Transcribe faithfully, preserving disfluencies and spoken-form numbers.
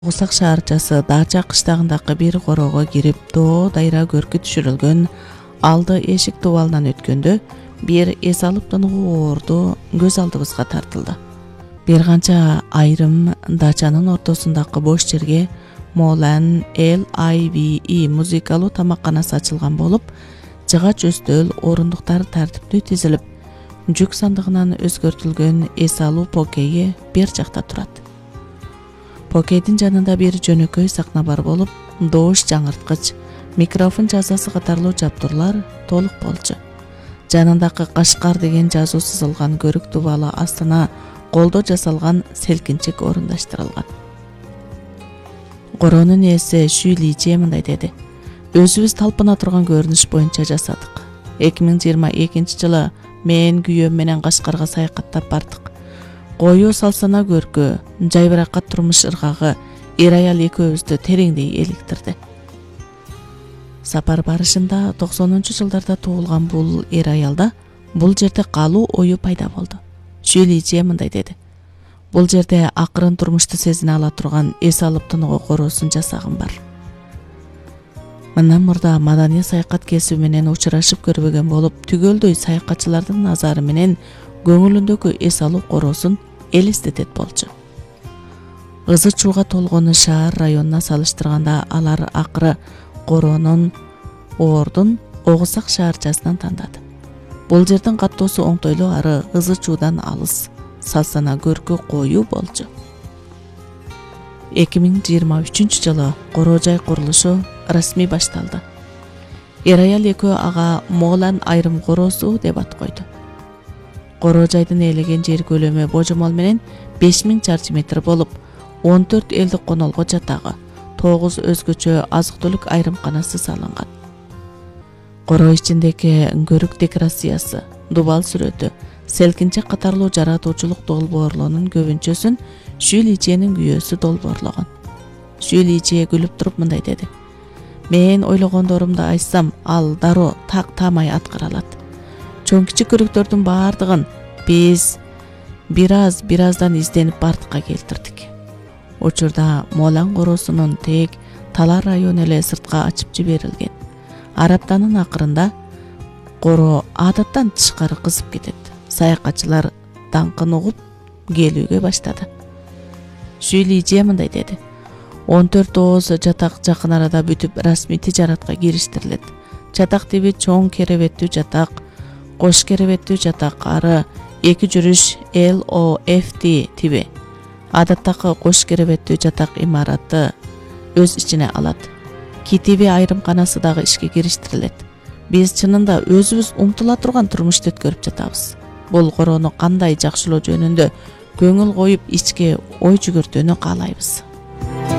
Усак шаарчасы Дача кыштагындагы бир корого кирип доо дайра көркү түшүрүлгөн алды эшик дубалынан өткөндө бир эс алып тынугу оорду көз алдыбызга тартылды. Бир канча айрым дачанын ортосундагы бош жерге Молан Л I V E музыкалуу тамакканасы ачылган болуп, жыгач өстөл орундуктар тартиптүү тизилип, жүк сандыгынан өзгөртүлгөн эс алуу покейи бер жакта турат. Покейдин жанында бир жөнөкөй сакна бар болуп, доош жаңырткыч, микрофон жазасы катарлуу жабдуулар толук болчу. Жанындагы Кашкар деген жазуу сызылган көрүк дубалы астына колдо жасалган селкинчек орундаштырылган. Коронун ээси Шүй Личи мындай деди: "Өзүбүз талпына турган көрүнүш боюнча жасадык. эки миң жыйырма экинчи жылы мен күйөөм менен Кашкарга саякаттап бардык. Коюу салсана көркү, жайбыракат турмуш ыргагы эр аял экөөбүздү тереңдей эликтирди." Сапар барышында токсонунчу жылдарда туулган бул эр аялда бул жерде калуу ою пайда болду. Шүй Личи мындай деди: "Бул жерде акырын турмушту сезине ала турган эс алып тынугу короосун жасагым бар." Мындан мурда маданий саякат кесиби менен учурашып көрбөгөн болуп, түгөлдөй саякатчылардын назары менен көңүлүндөгү эс алуу короосун элестетет болчу. Ызы чууга толгон шаар районуна салыштырганда алар акыры коронун оордун Огусак шаарчасынан тандады. Бул жердин каттоосу оңтойлуу ары ызы чуудан алыс, салсана көркү коюу болчу. эки миң жыйырма үчүнчү жылы короо жай курулушу расмий башталды. Эр аял экөө ага Молан айрым короосу деп ат койду. Короо жайдын ээлеген жер көлөмү божомол менен беш миң чарчы метр болуп, он төрт элдик конолго жатагы, тогуз өзгөчө азык-түлүк айрымканасы салынган. Короо ичиндеги көрүк декорациясы, дубал сүрөтү, селкинчек катарлуу жаратуучулук долбоорлорунун көбүнчөсүн Шүй Личинин күйөөсү долбоорлогон. Шүй Личи күлүп туруп мындай деди: "Мен ойлогондорумду айтсам, ал дароо так таамай аткара алат. Чоң кичик көрүктөрдүн баардыгын биз бир аз бир аздан изденип бардыкка келтирдик." Учурда Молан короосунун тек Талар району эле сыртка ачып жиберилген. Араптанын акырында короо адаттан тышкары кызып кетет. Саякатчылар даңкын угуп келүүгө баштады. Шүй Личи мындай деди: он төрт ооз жатак жакын арада бүтүп расмий тижаратка кириштирилет. Жатак тиби чоң керебеттүү жатак, кош керебеттүү жатак, ары эки жүрүш L O F T тиби. Адаттагы кош керебеттүү жатак имараты өз ичине алат. Китиби айрымканасы дагы ишке кириштирилет. Биз чынында өзүбүз умтула турган турмушту өткөрүп жатабыз. Бул короону кандай жакшылоо жөнүндө көңүл коюп ичке ой жүгүртүүнү каалайбыз.